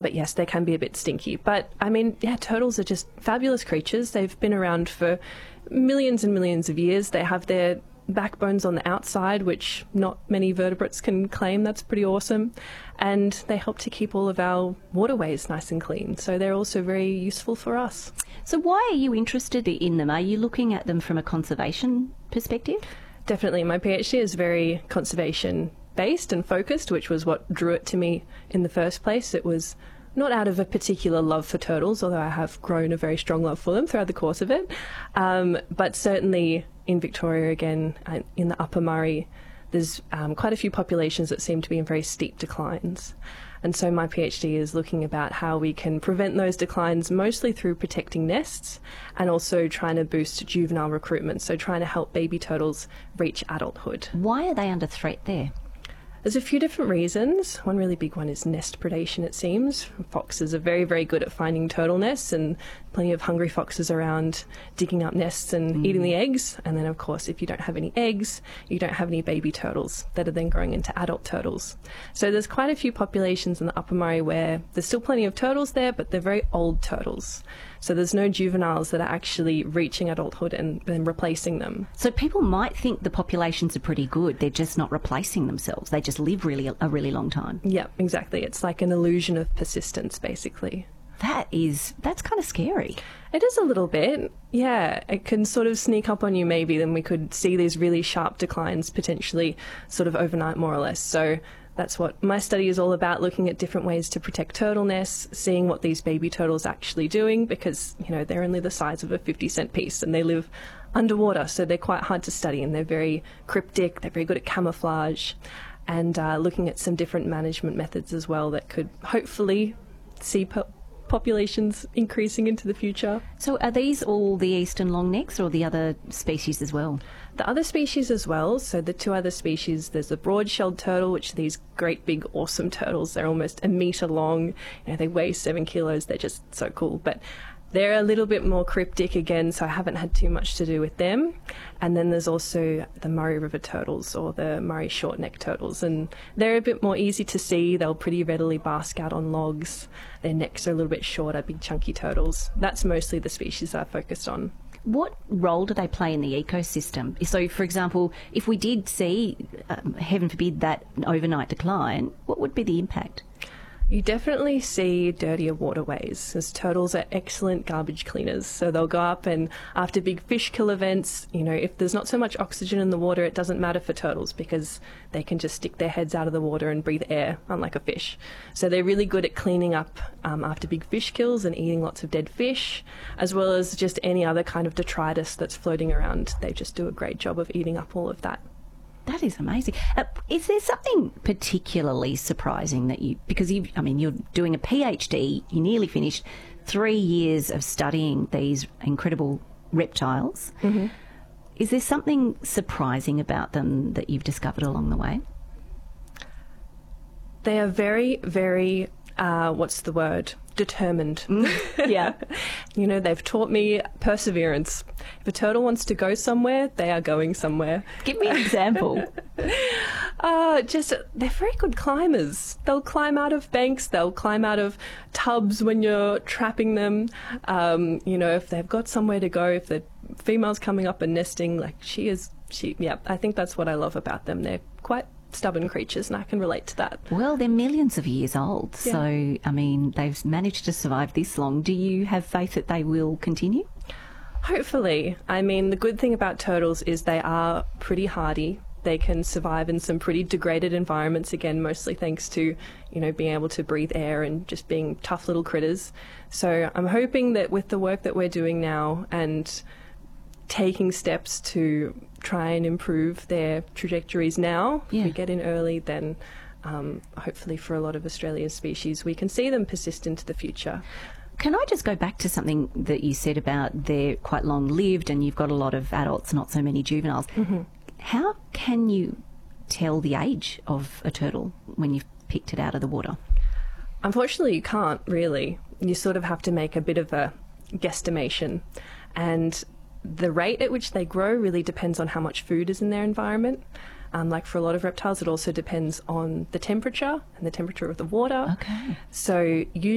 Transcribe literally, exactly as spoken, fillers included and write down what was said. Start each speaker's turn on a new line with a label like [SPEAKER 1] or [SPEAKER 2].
[SPEAKER 1] but yes, they can be a bit stinky. But I mean, yeah, turtles are just fabulous creatures. They've been around for millions and millions of years. They have their backbones on the outside, which not many vertebrates can claim. That's pretty awesome. And they help to keep all of our waterways nice and clean. So they're also very useful for us.
[SPEAKER 2] So why are you interested in them? Are you looking at them from a conservation perspective?
[SPEAKER 1] Definitely. My PhD is very conservation based and focused, which was what drew it to me in the first place. It was not out of a particular love for turtles, although I have grown a very strong love for them throughout the course of it. Um, but certainly in Victoria, again, uh, in the Upper Murray, there's um, quite a few populations that seem to be in very steep declines. And so my PhD is looking about how we can prevent those declines, mostly through protecting nests and also trying to boost juvenile recruitment, so trying to help baby turtles reach adulthood.
[SPEAKER 2] Why are they under threat there?
[SPEAKER 1] There's a few different reasons. One really big one is nest predation, it seems. Foxes are very, very good at finding turtle nests, and plenty of hungry foxes around digging up nests and mm. eating the eggs. And then, of course, if you don't have any eggs, you don't have any baby turtles that are then growing into adult turtles. So there's quite a few populations in the Upper Murray where there's still plenty of turtles there, but they're very old turtles. So there's no juveniles that are actually reaching adulthood and then replacing them.
[SPEAKER 2] So people might think the populations are pretty good. They're just not replacing themselves. They just live really a really long time.
[SPEAKER 1] Yeah, exactly. It's like an illusion of persistence, basically.
[SPEAKER 2] That is, that's kind of scary.
[SPEAKER 1] It is a little bit. Yeah, it can sort of sneak up on you maybe. Then we could see these really sharp declines potentially sort of overnight, more or less. So that's what my study is all about, looking at different ways to protect turtle nests, seeing what these baby turtles are actually doing, because, you know, they're only the size of a fifty cent piece and they live underwater, so they're quite hard to study, and they're very cryptic, they're very good at camouflage, and uh, looking at some different management methods as well that could hopefully see po- populations increasing into the future.
[SPEAKER 2] So are these all the eastern longnecks or the other species as well?
[SPEAKER 1] The other species as well. So the two other species, there's the broad-shelled turtle, which are these great big awesome turtles. They're almost a metre long. You know, they weigh seven kilos. They're just so cool. But they're a little bit more cryptic again, so I haven't had too much to do with them. And then there's also the Murray River turtles, or the Murray short-necked turtles, and they're a bit more easy to see. They'll pretty readily bask out on logs. Their necks are a little bit shorter, big chunky turtles. That's mostly the species I've focused on.
[SPEAKER 2] What role do they play in the ecosystem? So, for example, if we did see, um, heaven forbid, that overnight decline, what would be the impact?
[SPEAKER 1] You definitely see dirtier waterways, as turtles are excellent garbage cleaners. So they'll go up, and after big fish kill events, you know, if there's not so much oxygen in the water, it doesn't matter for turtles because they can just stick their heads out of the water and breathe air, unlike a fish. So they're really good at cleaning up um, after big fish kills and eating lots of dead fish, as well as just any other kind of detritus that's floating around. They just do a great job of eating up all of that.
[SPEAKER 2] That is amazing. Uh, is there something particularly surprising that you, because you, I mean, you're doing a PhD, you nearly finished, three years of studying these incredible reptiles. Mm-hmm. Is there something surprising about them that you've discovered along the way?
[SPEAKER 1] They are very, very, uh, what's the word? Determined.
[SPEAKER 2] Yeah.
[SPEAKER 1] You know, they've taught me perseverance. If a turtle wants to go somewhere, they are going somewhere.
[SPEAKER 2] Give me an example.
[SPEAKER 1] uh, just, they're very good climbers. They'll climb out of banks, they'll climb out of tubs when you're trapping them. Um, you know, if they've got somewhere to go, if the female's coming up and nesting, like she is, she, yeah, I think that's what I love about them. They're quite stubborn creatures, and I can relate to that.
[SPEAKER 2] Well, they're millions of years old,
[SPEAKER 1] yeah.
[SPEAKER 2] So, I mean, they've managed to survive this long. Do you have faith that they will continue?
[SPEAKER 1] Hopefully. I mean, the good thing about turtles is they are pretty hardy. They can survive in some pretty degraded environments, again, mostly thanks to, you know, being able to breathe air and just being tough little critters. So I'm hoping that with the work that we're doing now and taking steps to try and improve their trajectories now,
[SPEAKER 2] yeah.
[SPEAKER 1] if we get in early, then um, hopefully for a lot of Australia's species, we can see them persist into the future.
[SPEAKER 2] Can I just go back to something that you said about they're quite long-lived and you've got a lot of adults, not so many juveniles. Mm-hmm. How can you tell the age of a turtle when you've picked it out of the water?
[SPEAKER 1] Unfortunately, you can't really. You sort of have to make a bit of a guesstimation. And the rate at which they grow really depends on how much food is in their environment. Um, like for a lot of reptiles, it also depends on the temperature and the temperature of the water.
[SPEAKER 2] Okay.
[SPEAKER 1] So you